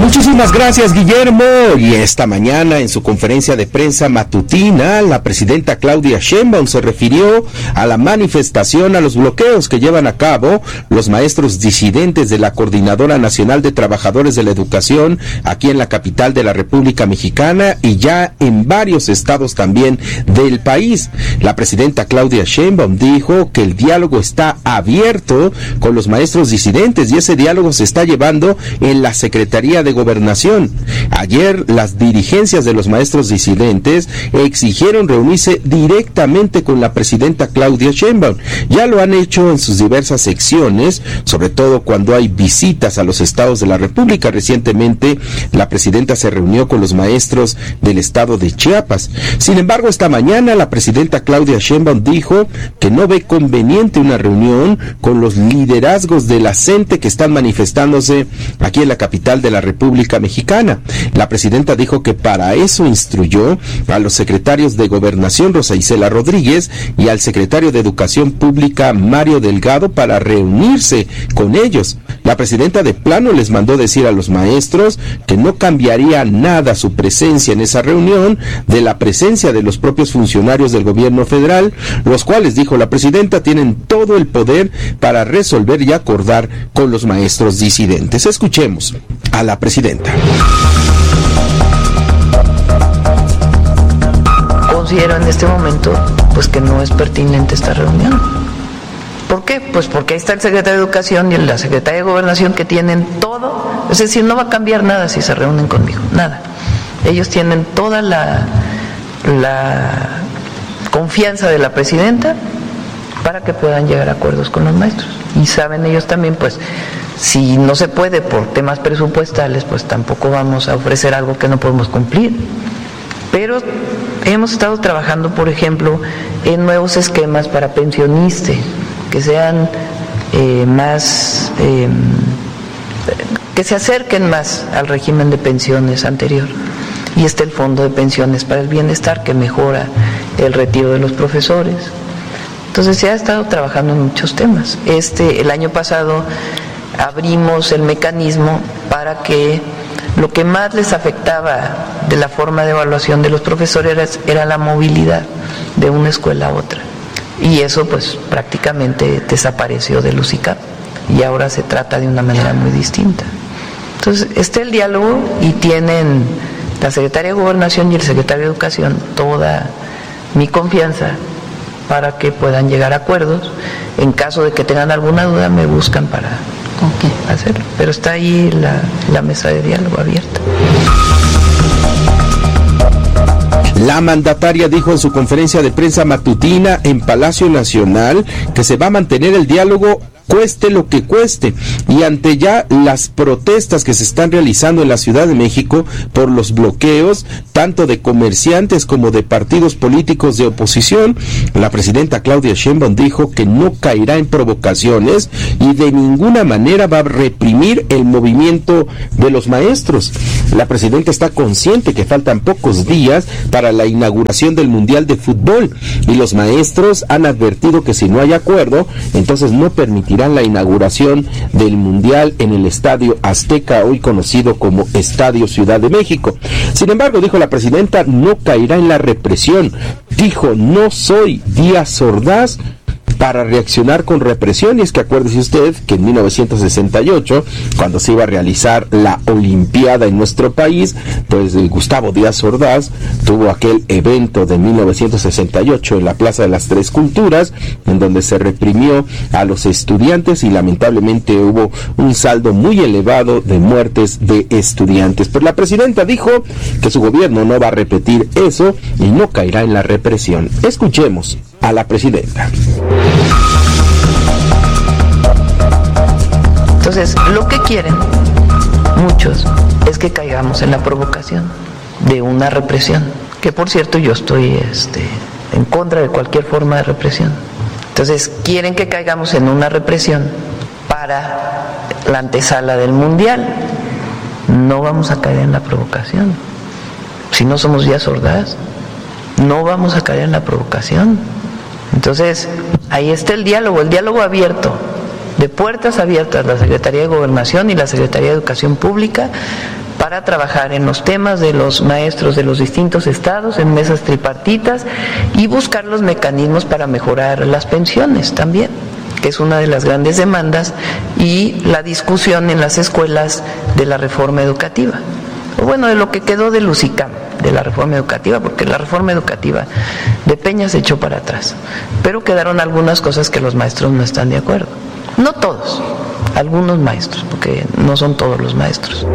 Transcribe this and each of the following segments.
Muchísimas gracias, Guillermo. Y esta mañana, en su conferencia de prensa matutina, la presidenta Claudia Sheinbaum se refirió a la manifestación, a los bloqueos que llevan a cabo los maestros disidentes de la Coordinadora Nacional de Trabajadores de la Educación aquí en la capital de la República Mexicana y ya en varios estados también del país. La presidenta Claudia Sheinbaum dijo que el diálogo está abierto con los maestros disidentes y ese diálogo se está llevando en la Secretaría de Gobernación. Ayer las dirigencias de los maestros disidentes exigieron reunirse directamente con la presidenta Claudia Sheinbaum. Ya lo han hecho en sus diversas secciones, sobre todo cuando hay visitas a los estados de la República. Recientemente la presidenta se reunió con los maestros del estado de Chiapas. Sin embargo, esta mañana la presidenta Claudia Sheinbaum dijo que no ve conveniente una reunión con los liderazgos de la CENTE que están manifestándose aquí en la capital de la República Mexicana. La presidenta dijo que para eso instruyó a los secretarios de Gobernación, Rosa Isela Rodríguez, y al secretario de Educación Pública, Mario Delgado, para reunirse con ellos. La presidenta de plano les mandó decir a los maestros que no cambiaría nada su presencia en esa reunión de la presencia de los propios funcionarios del gobierno federal, los cuales, dijo la presidenta, tienen todo el poder para resolver y acordar con los maestros disidentes. Escuchemos a la presidenta. Considero en este momento pues que no es pertinente esta reunión. ¿Por qué? Pues porque ahí está el secretario de Educación y la secretaria de Gobernación que tienen todo, es decir, no va a cambiar nada si se reúnen conmigo, nada. Ellos tienen toda la confianza de la presidenta para que puedan llegar a acuerdos con los maestros. Y saben ellos también, pues, si no se puede por temas presupuestales, pues tampoco vamos a ofrecer algo que no podemos cumplir. Pero hemos estado trabajando, por ejemplo, en nuevos esquemas para pensionistas, que sean más, que se acerquen más al régimen de pensiones anterior. Y está el Fondo de Pensiones para el Bienestar, que mejora el retiro de los profesores. Entonces se ha estado trabajando en muchos temas. El año pasado abrimos el mecanismo para que lo que más les afectaba de la forma de evaluación de los profesores era la movilidad de una escuela a otra. Y eso pues prácticamente desapareció del UCICAP y ahora se trata de una manera muy distinta. Entonces está el diálogo y tienen la Secretaría de Gobernación y el Secretario de Educación toda mi confianza para que puedan llegar a acuerdos. En caso de que tengan alguna duda me buscan para hacerlo, pero está ahí la mesa de diálogo abierta. La mandataria dijo en su conferencia de prensa matutina en Palacio Nacional que se va a mantener el diálogo cueste lo que cueste, y ante ya las protestas que se están realizando en la Ciudad de México por los bloqueos tanto de comerciantes como de partidos políticos de oposición, la presidenta Claudia Sheinbaum dijo que no caerá en provocaciones y de ninguna manera va a reprimir el movimiento de los maestros. La presidenta está consciente que faltan pocos días para la inauguración del Mundial de Fútbol y los maestros han advertido que si no hay acuerdo, entonces no permitirán la inauguración del Mundial en el Estadio Azteca, hoy conocido como Estadio Ciudad de México. Sin embargo, dijo la presidenta, no caerá en la represión. Dijo, no soy Díaz Ordaz para reaccionar con represión. Y es que acuérdese usted que en 1968, cuando se iba a realizar la Olimpiada en nuestro país, pues Gustavo Díaz Ordaz tuvo aquel evento de 1968 en la Plaza de las Tres Culturas, en donde se reprimió a los estudiantes y lamentablemente hubo un saldo muy elevado de muertes de estudiantes. Pero la presidenta dijo que su gobierno no va a repetir eso y no caerá en la represión. Escuchemos a la presidenta. Entonces, lo que quieren muchos es que caigamos en la provocación de una represión, que por cierto yo estoy en contra de cualquier forma de represión. Entonces, quieren que caigamos en una represión para la antesala del Mundial. No vamos a caer en la provocación. Si no somos Díaz Ordaz, no vamos a caer en la provocación. Entonces, ahí está el diálogo abierto, de puertas abiertas, la Secretaría de Gobernación y la Secretaría de Educación Pública, para trabajar en los temas de los maestros de los distintos estados, en mesas tripartitas, y buscar los mecanismos para mejorar las pensiones también, que es una de las grandes demandas, y la discusión en las escuelas de la reforma educativa. Bueno, de lo que quedó del UCICAM, de la reforma educativa, porque la reforma educativa de Peña se echó para atrás, pero quedaron algunas cosas que los maestros no están de acuerdo. No todos, algunos maestros, porque no son todos los maestros.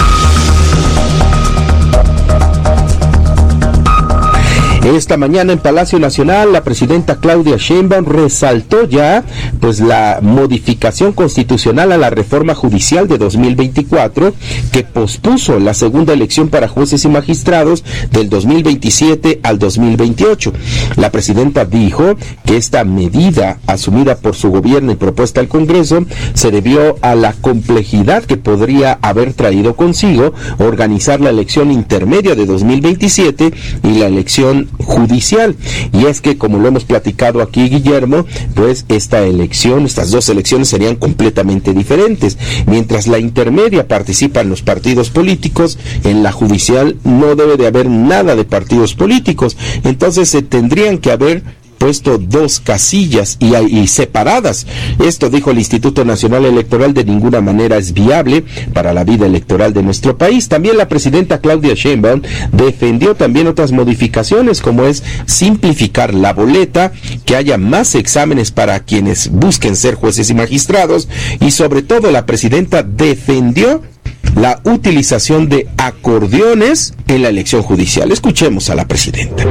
Esta mañana en Palacio Nacional, la presidenta Claudia Sheinbaum resaltó ya la modificación constitucional a la reforma judicial de 2024, que pospuso la segunda elección para jueces y magistrados del 2027 al 2028. La presidenta dijo que esta medida, asumida por su gobierno y propuesta al Congreso, se debió a la complejidad que podría haber traído consigo organizar la elección intermedia de 2027 y la elección judicial. Y es que, como lo hemos platicado aquí, Guillermo, pues estas dos elecciones serían completamente diferentes. Mientras la intermedia participan los partidos políticos, en la judicial no debe de haber nada de partidos políticos. Entonces se tendrían que haber puesto dos casillas y separadas. Esto, dijo el Instituto Nacional Electoral, de ninguna manera es viable para la vida electoral de nuestro país. También la presidenta Claudia Sheinbaum defendió también otras modificaciones, como es simplificar la boleta, que haya más exámenes para quienes busquen ser jueces y magistrados, y sobre todo la presidenta defendió la utilización de acordeones en la elección judicial. Escuchemos a la presidenta.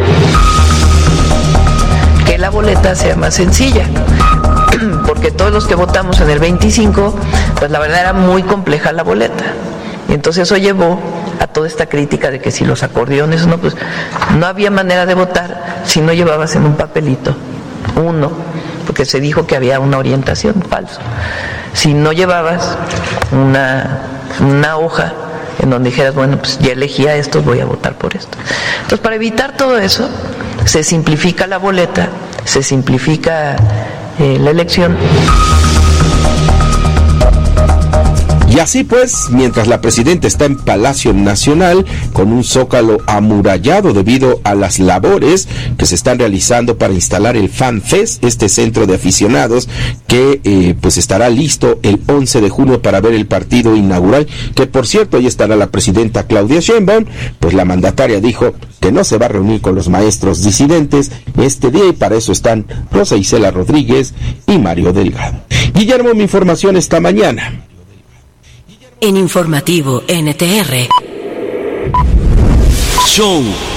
Que la boleta sea más sencilla, porque todos los que votamos en el 25, pues la verdad era muy compleja la boleta, y entonces eso llevó a toda esta crítica de que si los acordeones no, pues no había manera de votar si no llevabas en un papelito uno, porque se dijo que había una orientación, falso. Si no llevabas una hoja en donde dijeras, bueno, pues ya elegí a estos, voy a votar por esto. Entonces, para evitar todo eso, se simplifica la boleta, se simplifica la elección. Y así pues, mientras la presidenta está en Palacio Nacional con un zócalo amurallado debido a las labores que se están realizando para instalar el Fan Fest, este centro de aficionados que pues estará listo el 11 de junio para ver el partido inaugural, que por cierto ahí estará la presidenta Claudia Sheinbaum. Pues la mandataria dijo que no se va a reunir con los maestros disidentes este día, y para eso están Rosa Isela Rodríguez y Mario Delgado. Guillermo, mi información esta mañana. En Informativo NTR. Show